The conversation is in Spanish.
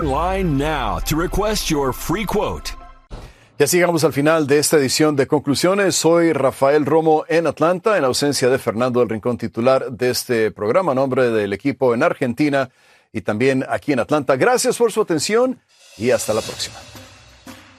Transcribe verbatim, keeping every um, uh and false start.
online now to request your free quote. Y así llegamos al final de esta edición de Conclusiones. Soy Rafael Romo en Atlanta, en ausencia de Fernando del Rincón, titular de este programa, a nombre del equipo en Argentina y también aquí en Atlanta. Gracias por su atención y hasta la próxima.